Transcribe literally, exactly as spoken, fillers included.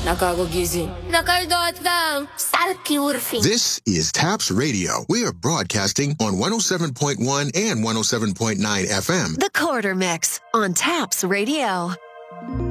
Nakakagising. Nakaldot lang. Sarkiurfing. This is TAPS Radio. We are broadcasting on one oh seven point one and one oh seven point nine F M. The Quarter Mix on TAPS Radio.